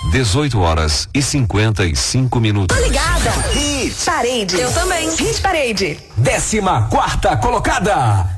18h55. Tô ligada. Hit Parade. Eu também. Hit Parade. 14ª colocada.